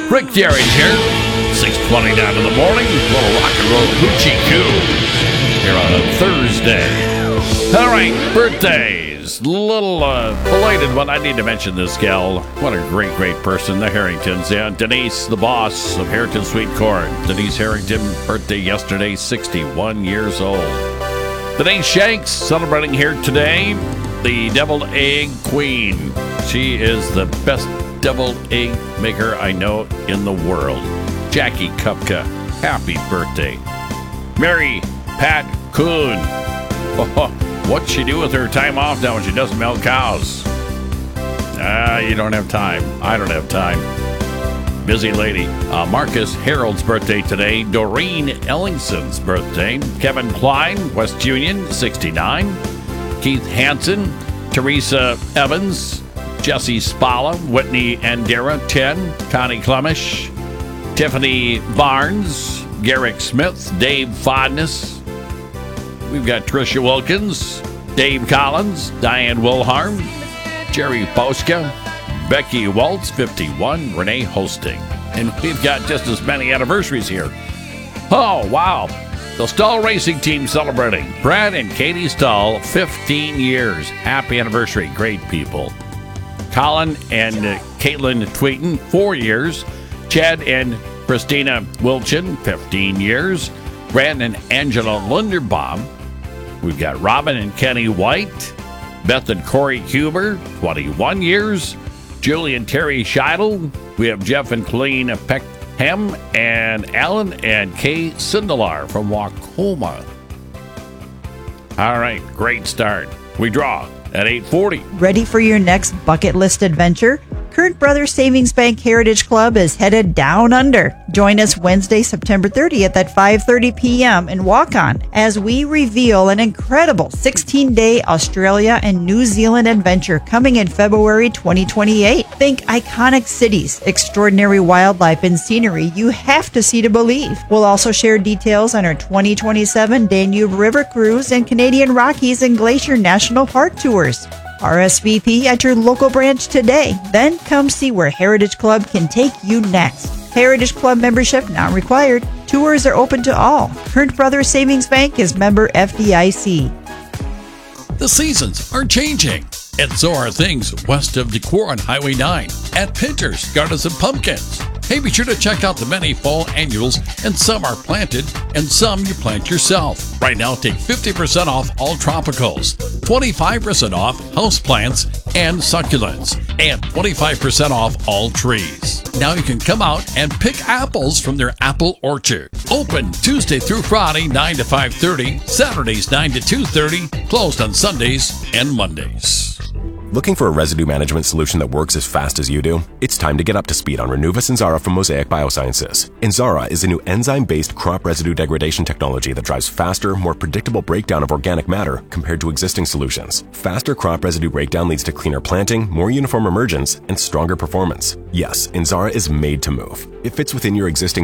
Rick Derry's here. 6:29 in the morning. Little rock and roll hoochie coo here on a Thursday. All right, birthdays. Little belated one. I need to mention this gal. What a great, great person. The Harringtons. Yeah, Denise, the boss of Harrington Sweet Corn. Denise Harrington, birthday yesterday, 61 years old. Denise Shanks, celebrating here today. The deviled egg queen. She is the best deviled egg maker I know in the world. Jackie Kupka, happy birthday. Mary Pat Kuhn. Oh, what'd she do with her time off now when she doesn't milk cows? You don't have time. I don't have time. Busy lady. Marcus Harold's birthday today. Doreen Ellingson's birthday. Kevin Klein, West Union, 69. Keith Hansen, Teresa Evans, Jesse Spalla, Whitney Andera, 10. Connie Clemish, Tiffany Barnes, Garrick Smith, Dave Fodness. We've got Tricia Wilkins, Dave Collins, Diane Wilharm, Jerry Poska, Becky Waltz, 51, Renee Hosting. And we've got just as many anniversaries here. Oh, wow. The Stahl Racing Team celebrating. Brad and Katie Stahl, 15 years. Happy anniversary. Great people. Colin and Caitlin Tweeton, 4 years. Chad and Christina Wilchin, 15 years. Brandon and Angela Linderbaum. We've got Robin and Kenny White. Beth and Corey Huber, 21 years. Julie and Terry Scheidel. We have Jeff and Colleen Peckham and Alan and Kay Sindelar from Wacoma. All right, great start. We draw at 8:40. Ready for your next bucket list adventure? Current Brothers Savings Bank Heritage Club is headed down under. Join us Wednesday, September 30th at 5:30 p.m. in Walk-On as we reveal an incredible 16-day Australia and New Zealand adventure coming in February 2028. Think iconic cities, extraordinary wildlife and scenery you have to see to believe. We'll also share details on our 2027 Danube River Cruise and Canadian Rockies and Glacier National Park tours. RSVP at your local branch today. Then come see where Heritage Club can take you next. Heritage Club membership not required. Tours are open to all. Current Brothers Savings Bank is member FDIC. The seasons are changing, and so are things west of Dequar on Highway 9 at Pinter's Gardens and Pumpkins. Hey, be sure to check out the many fall annuals, and some are planted, and some you plant yourself. Right now, take 50% off all tropicals, 25% off houseplants and succulents, and 25% off all trees. Now you can come out and pick apples from their apple orchard. Open Tuesday through Friday, 9 to 5:30, Saturdays 9 to 2:30, closed on Sundays and Mondays. Looking for a residue management solution that works as fast as you do? It's time to get up to speed on Renuvus Inzara from Mosaic Biosciences. Inzara is a new enzyme-based crop residue degradation technology that drives faster, more predictable breakdown of organic matter compared to existing solutions. Faster crop residue breakdown leads to cleaner planting, more uniform emergence, and stronger performance. Yes, Inzara is made to move. It fits within your existing